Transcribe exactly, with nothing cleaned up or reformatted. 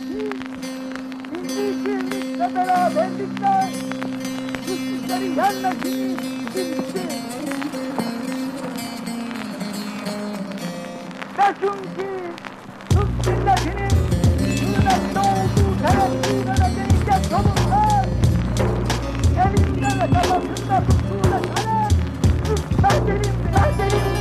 Fatih, milli birlikle beraberlikle güçlükleri yenmesini bilsin. Ve çünkü